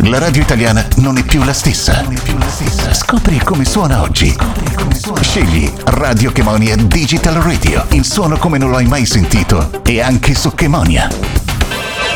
La radio italiana non è più la stessa. Scopri come suona oggi. Scegli Radio Chemonia Digital Radio. Il suono come non l'hai mai sentito. E anche su Chemonia.